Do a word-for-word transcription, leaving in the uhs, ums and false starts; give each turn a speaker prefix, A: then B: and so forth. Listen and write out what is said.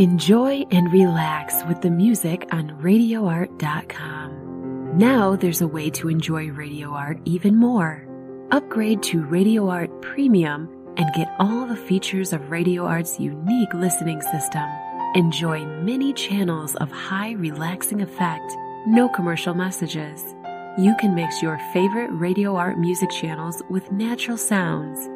A: Enjoy and relax with the music on radio art dot com. Now there's a way to enjoy Radio Art even more. Upgrade to Radio Art Premium and get all the features of Radio Art's unique listening system. Enjoy many channels of high relaxing effect, no commercial messages. You can mix your favorite Radio Art music channels with natural sounds,